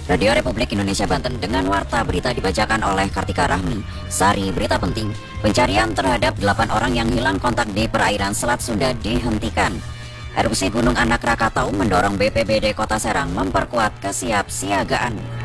Radio Republik Indonesia Banten dengan warta berita dibacakan oleh Kartika Rahmi. Sari berita penting, pencarian terhadap 8 orang yang hilang kontak di perairan Selat Sunda dihentikan. Erupsi Gunung Anak Rakatau mendorong BPBD Kota Serang memperkuat kesiapsiagaan.